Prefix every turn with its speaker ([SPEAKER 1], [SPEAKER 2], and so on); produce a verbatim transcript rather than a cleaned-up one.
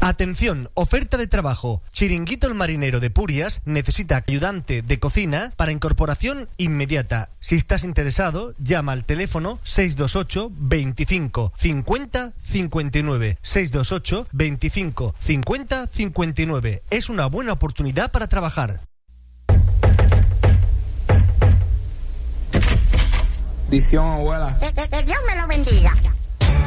[SPEAKER 1] Atención, oferta de trabajo. Chiringuito El Marinero de Purias necesita ayudante de cocina para incorporación inmediata. Si estás interesado, llama al teléfono seis dos ocho, veinticinco, cincuenta, cincuenta y nueve. seis dos ocho, veinticinco, cincuenta, cincuenta y nueve. Es una buena oportunidad para trabajar.
[SPEAKER 2] Visión, abuela.
[SPEAKER 3] Que, que, que Dios me lo bendiga.